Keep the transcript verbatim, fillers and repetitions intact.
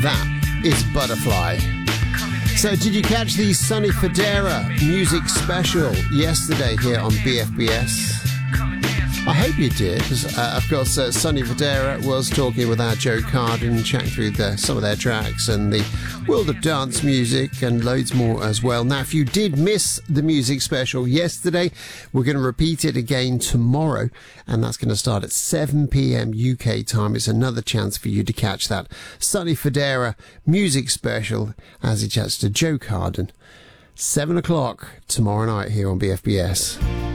That is Butterfly. So did you catch the Sonny Fodera music special yesterday here on B F B S? I hope you did. Uh, of course, uh, Sonny Fodera was talking with our Joe Carden, chatting through the, some of their tracks and the world of dance music and loads more as well. Now, if you did miss the music special yesterday, we're going to repeat it again tomorrow, and that's going to start at seven p.m. U K time. It's another chance for you to catch that Sonny Fodera music special as he chats to Joe Carden. seven o'clock tomorrow night here on B F B S.